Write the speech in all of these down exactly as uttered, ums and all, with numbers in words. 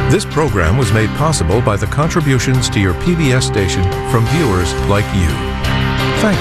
This program was made possible by the contributions to your P B S station from viewers like you. Thank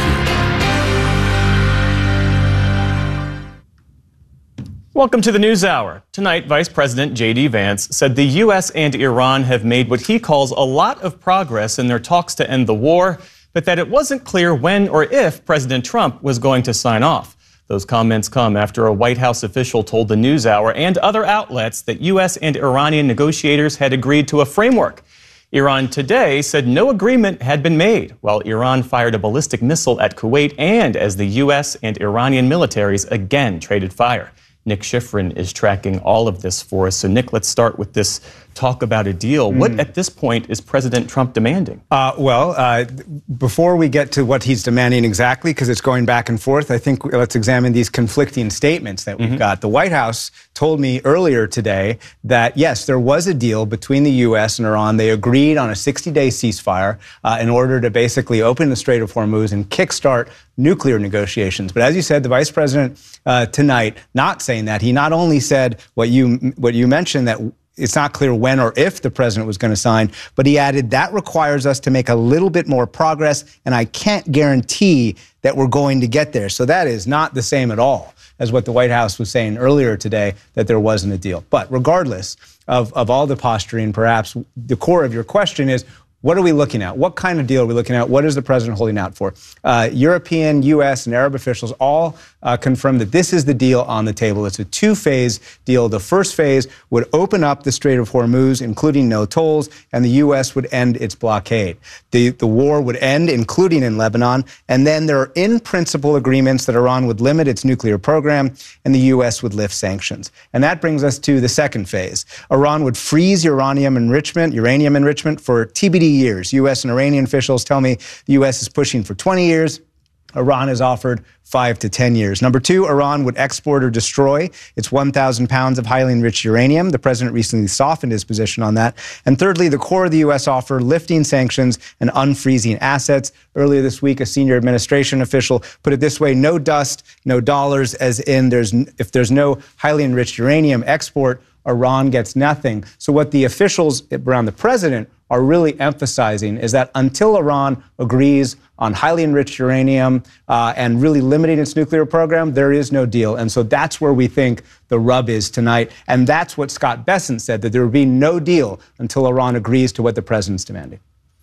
you. Welcome to the News Hour. Tonight, Vice President J D Vance said the U S and Iran have made what he calls a lot of progress in their talks to end the war, but that it wasn't clear when or if President Trump was going to sign off. Those comments come after a White House official told the News Hour and other outlets that U S and Iranian negotiators had agreed to a framework. Iran today said no agreement had been made, while Iran fired a ballistic missile at Kuwait and as the U S and Iranian militaries again traded fire. Nick Schifrin is tracking all of this for us. So, Nick, let's start with this talk about a deal. Mm. What, at this point, is President Trump demanding? Uh, well, uh, before we get to what he's demanding exactly, because it's going back and forth, I think let's examine these conflicting statements that we've mm-hmm. got. The White House told me earlier today that, yes, there was a deal between the U S and Iran. They agreed on a sixty-day ceasefire uh, in order to basically open the Strait of Hormuz and kickstart nuclear negotiations. But as you said, the vice president uh, tonight, not saying that, he not only said what you what you mentioned, that it's not clear when or if the president was going to sign, but he added that requires us to make a little bit more progress, and I can't guarantee that we're going to get there. So that is not the same at all as what the White House was saying earlier today, that there wasn't a deal. But regardless of, of all the posturing, perhaps the core of your question is, what are we looking at? What kind of deal are we looking at? What is the president holding out for? Uh, European, U S, and Arab officials all uh, confirmed that this is the deal on the table. It's a two-phase deal. The first phase would open up the Strait of Hormuz, including no tolls, and the U S would end its blockade. The, the war would end, including in Lebanon, and then there are in-principle agreements that Iran would limit its nuclear program and the U S would lift sanctions. And that brings us to the second phase. Iran would freeze uranium enrichment, uranium enrichment for T B D years. U S and Iranian officials tell me the U S is pushing for twenty years. Iran has offered five to ten years. Number two, Iran would export or destroy its one thousand pounds of highly enriched uranium. The president recently softened his position on that. And thirdly, the core of the U S offer, lifting sanctions and unfreezing assets. Earlier this week, a senior administration official put it this way: no dust, no dollars, as in there's if there's no highly enriched uranium export, Iran gets nothing. So what the officials around the president are really emphasizing is that until Iran agrees on highly enriched uranium uh, and really limiting its nuclear program, there is no deal. And so that's where we think the rub is tonight. And that's what Scott Bessent said, that there will be no deal until Iran agrees to what the president's demanding.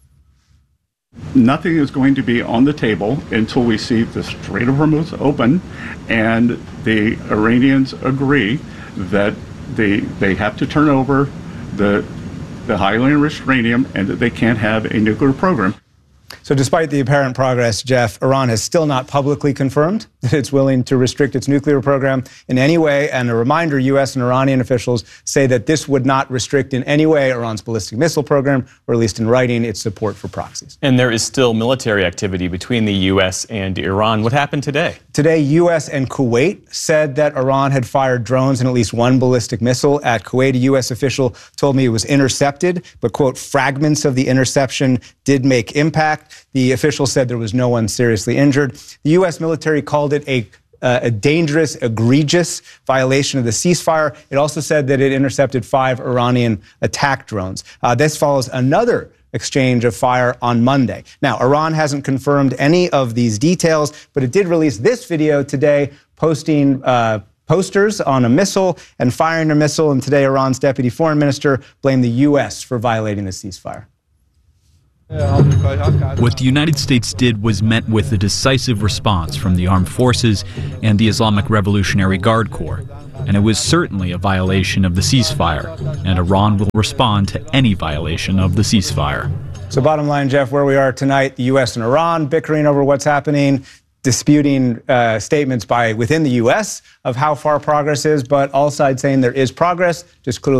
Nothing is going to be on the table until we see the Strait of Hormuz open and the Iranians agree that they, they have to turn over the the highly enriched uranium and that they can't have a nuclear program. So despite the apparent progress, Jeff, Iran has still not publicly confirmed that it's willing to restrict its nuclear program in any way. And a reminder, U S and Iranian officials say that this would not restrict in any way Iran's ballistic missile program, or at least in writing, its support for proxies. And there is still military activity between the U S and Iran. What happened today? Today, U S and Kuwait said that Iran had fired drones and at least one ballistic missile at Kuwait. A U S official told me it was intercepted, but, quote, fragments of the interception did make impact. The official said there was no one seriously injured. The U S military called it a Uh, a dangerous, egregious violation of the ceasefire. It also said that it intercepted five Iranian attack drones. Uh, this follows another exchange of fire on Monday. Now, Iran hasn't confirmed any of these details, but it did release this video today posting uh, posters on a missile and firing a missile. And today, Iran's deputy foreign minister blamed the U S for violating the ceasefire. What the United States did was met with a decisive response from the armed forces and the Islamic Revolutionary Guard Corps, and it was certainly a violation of the ceasefire, and Iran will respond to any violation of the ceasefire. So bottom line, Jeff, where we are tonight, the U S and Iran bickering over what's happening, disputing uh, statements by within the U S of how far progress is, but all sides saying there is progress, just clearly